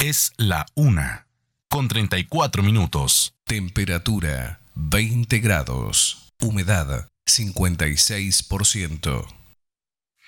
Es la 1:34. Temperatura 20 grados. Humedad 56%.